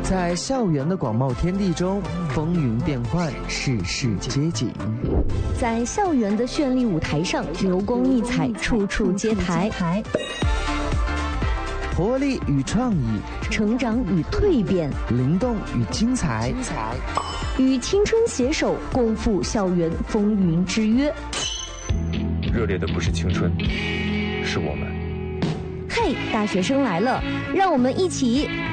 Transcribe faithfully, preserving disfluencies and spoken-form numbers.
在校园的广袤天地中，风云变幻，世事皆景。 在校园的绚丽舞台上，流光溢彩，处处皆台。 活力与创意， 成长与蜕变， 灵动与精彩， 与青春携手，共赴校园风云之约。 热烈的不是青春，是我们。 嘿，大学生来了，让我们一起